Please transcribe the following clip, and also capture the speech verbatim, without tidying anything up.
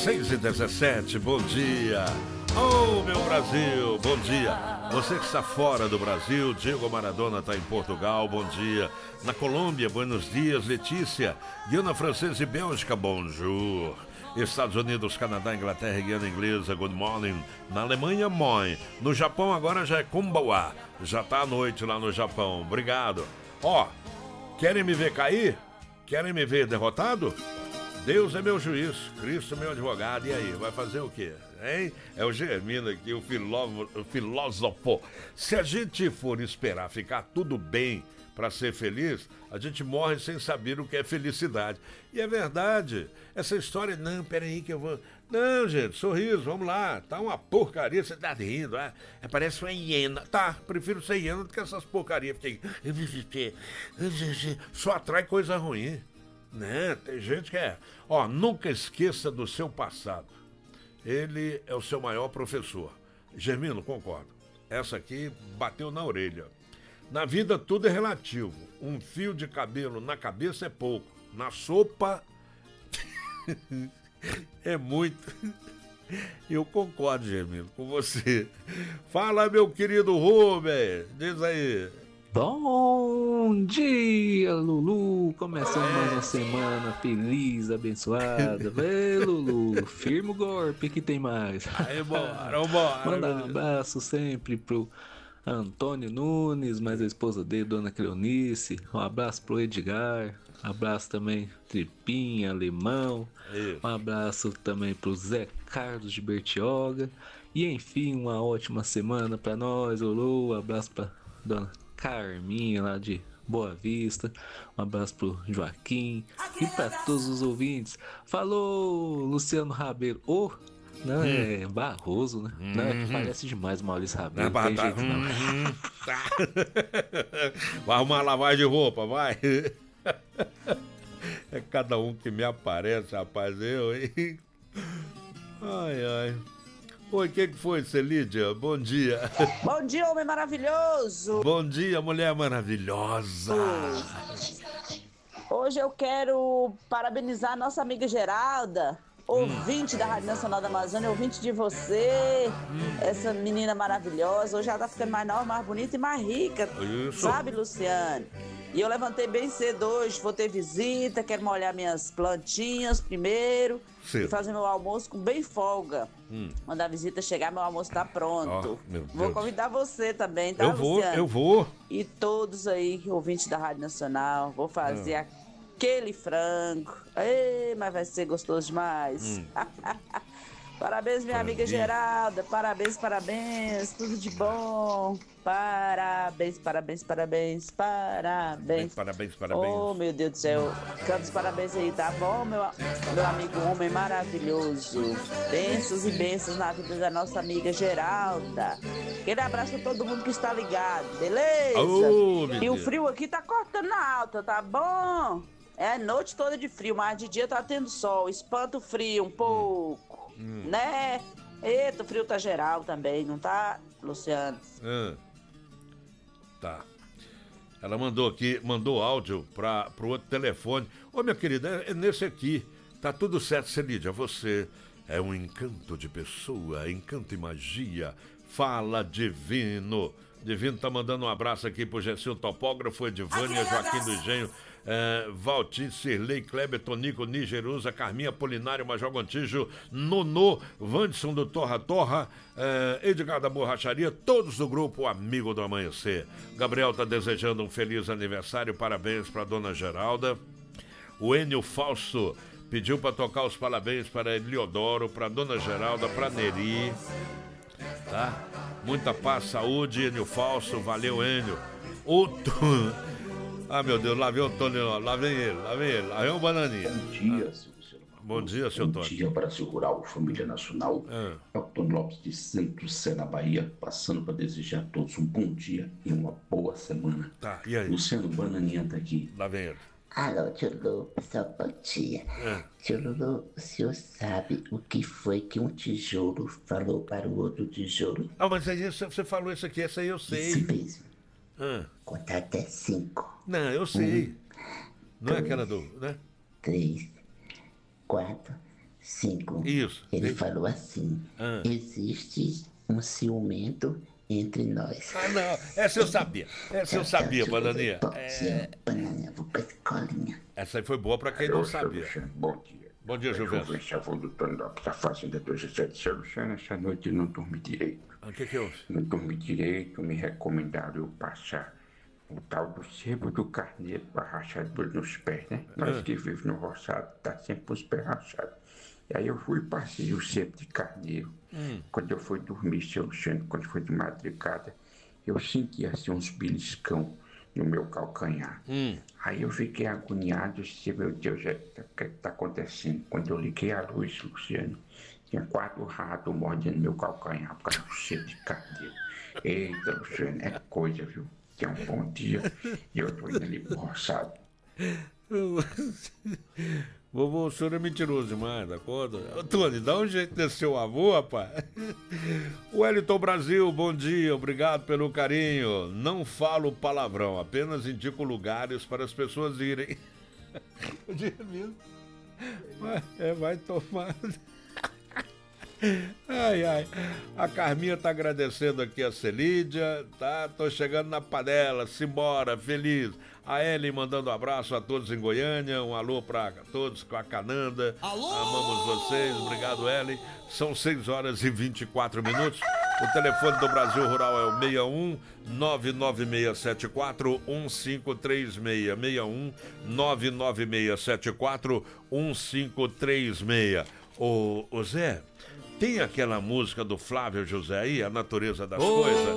seis e dezessete, bom dia. Oh, meu Brasil, bom dia. Você que está fora do Brasil, Diego Maradona está em Portugal, bom dia. Na Colômbia, buenos dias, Letícia. Guiana Francesa e Bélgica, bonjour. Estados Unidos, Canadá, Inglaterra e Guiana Inglesa, good morning. Na Alemanha, moi. No Japão agora já é kumbawa. Já está à noite lá no Japão, obrigado. Ó, oh, querem me ver cair? Querem me ver derrotado? Deus é meu juiz, Cristo meu advogado. E aí, vai fazer o quê? Hein? É o Germino aqui, o, filó... o filósofo. Se a gente for esperar ficar tudo bem para ser feliz, a gente morre sem saber o que é felicidade. E é verdade. Essa história, não, peraí que eu vou... Não, gente, sorriso, vamos lá. Tá uma porcaria, você tá rindo. Ah, parece uma hiena. Tá, prefiro ser hiena do que essas porcarias. Só atrai coisa ruim. Né? Tem gente que é... Ó, nunca esqueça do seu passado. Ele é o seu maior professor. Germino, concordo. Essa aqui bateu na orelha. Na vida tudo é relativo. Um fio de cabelo na cabeça é pouco. Na sopa é muito. Eu concordo, Germino, com você. Fala, meu querido Rubens. Diz aí. Bom dia, Lulu! Começando mais uma semana feliz, abençoada. Vê, Lulu, firma o golpe que tem mais. Aí, bora, bora. Manda um abraço sempre pro Antônio Nunes, mais a esposa dele, Dona Cleonice. Um abraço pro Edgar. Um abraço também Tripinha, Alemão. Isso. Um abraço também pro Zé Carlos de Bertioga. E enfim, uma ótima semana pra nós, Lulu. Um abraço pra Dona Carminha lá de Boa Vista, um abraço pro Joaquim e para todos os ouvintes. Falou, Luciano Rabelo. Oh, não, hum. é Barroso, né? Uhum. Não, é que parece demais o Maurício Rabelo. Não, tem tá, jeito, não. Uhum. Vai arrumar lavagem de roupa, vai. É cada um que me aparece, rapaz. Eu, hein? Ai, ai. Oi, o que, que foi, Celídia? Bom dia. Bom dia, homem maravilhoso. Bom dia, mulher maravilhosa. Hoje eu quero parabenizar a nossa amiga Geralda, ouvinte hum. da Rádio Nacional da Amazônia, ouvinte de você, hum. essa menina maravilhosa. Hoje ela tá ficando mais nova, mais bonita e mais rica. Isso. Sabe, Luciane? E eu levantei bem cedo hoje, vou ter visita, quero molhar minhas plantinhas primeiro. Cedo. E fazer meu almoço com bem folga. Hum. Quando a visita chegar, meu almoço tá pronto. Oh, meu vou Deus. Convidar você também, tá, eu vou, Luciano? Eu vou, E todos aí, ouvintes da Rádio Nacional, vou fazer hum. aquele frango. Ei, mas vai ser gostoso demais. Hum. Parabéns, minha parabéns. Amiga Geralda. Parabéns, parabéns. Tudo de bom. Parabéns, parabéns, parabéns, parabéns. Parabéns, parabéns. Oh, meu Deus do céu. Canta os parabéns aí, tá bom, meu, meu amigo homem maravilhoso. Bênçãos e bênçãos na vida da nossa amiga Geralda. Aquele abraço a todo mundo que está ligado, beleza? Oh, e o frio aqui tá cortando na alta, tá bom? É noite toda de frio, mas de dia tá tendo sol. Espanta o frio um pouco, hum. né? Eita, o frio tá geral também, não tá, Luciano? Hum. Tá. Ela mandou aqui, mandou áudio para pro outro telefone. Ô, minha querida, é nesse aqui. Tá tudo certo, Celídia. Você é um encanto de pessoa, encanto e magia. Fala, divino. Divino tá mandando um abraço aqui pro Gessil Topógrafo, Edivânia, Joaquim do Engenho, é, Valtir, Cirlei, Kleber, Tonico, Nigerusa, Carminha, Polinário, Major Gontijo, Nonô, Vandson do Torra Torra, é, Edgar da Borracharia, todos do grupo Amigo do Amanhecer. Gabriel tá desejando um feliz aniversário, parabéns pra Dona Geralda. O Enio Fausto pediu para tocar os parabéns para Eliodoro, para Dona Geralda, para Neri. Tá? Muita paz, saúde, Enio Falso, valeu, Enio. Outro. Ah, meu Deus, lá vem o Tony, lá vem ele, lá vem ele, lá vem o Bananinha. Bom dia, seu Luciano. Bom dia, seu Tony. Bom dia, Brasil Rural, Família Nacional. É. É o Tony Lopes de Centro-Sé, na Bahia, passando para desejar a todos um bom dia e uma boa semana. Tá, e aí? Luciano Bananinha tá aqui. Lá vem ele. Alô, tio Lulu, seu bom dia. É. Tio Lulu, o senhor sabe o que foi que um tijolo falou para o outro tijolo? Ah, mas aí você falou isso aqui, essa aí eu sei. Isso mesmo. Ah. Contar até cinco. Não, eu sei. Um, Não dois, é aquela do, né? Três, quatro, cinco. Isso. Ele Tem... falou assim, ah. existe um ciumento entre nós. Ah, não. Essa eu sabia. Essa eu sabia, Bananinha. É... Bananinha, vou pra escolinha. Essa aí foi boa pra quem não sabia. Bom dia. Bom dia, Juventus. Eu vou lutando da Fazenda dois e sete. Seu Luciano, essa noite eu não dormi direito. O que que houve? Não dormi direito, me recomendaram eu passar o tal do sebo do carneiro para rachadura nos pés, né? Nós que vivemos no roçado, tá sempre os pés rachados. E aí eu fui e passei o sebo de carneiro. Hum. Quando eu fui dormir, seu Luciano, quando foi de madrugada, eu senti assim uns beliscão no meu calcanhar. Hum. Aí eu fiquei agoniado, disse, meu Deus, o que está acontecendo? Quando eu liguei a luz, Luciano, tinha quatro ratos mordendo meu calcanhar por causa do cheiro de carneiro. Eita, Luciano, é coisa, viu? Tenha um bom dia e eu tô indo ali pro roçado. Vovô, o senhor é mentiroso demais, da conta? Tony, dá um jeito desse seu avô, rapaz. Wellington Brasil, bom dia, obrigado pelo carinho. Não falo palavrão, apenas indico lugares para as pessoas irem. O dia mesmo. É, vai tomar. Ai, ai. A Carminha tá agradecendo aqui a Celídia, tá? Tô chegando na panela, simbora, feliz. A Ellen mandando um abraço a todos em Goiânia, um alô pra todos com a Cananda. Alô! Amamos vocês, obrigado, Ellen. São seis horas e vinte e quatro minutos. O telefone do Brasil Rural é o seis um nove nove seis sete quatro um cinco três seis. seis um nove nove seis sete quatro um cinco três seis. Ô, ô Zé, tem aquela música do Flávio José aí, A Natureza das oh. Coisas?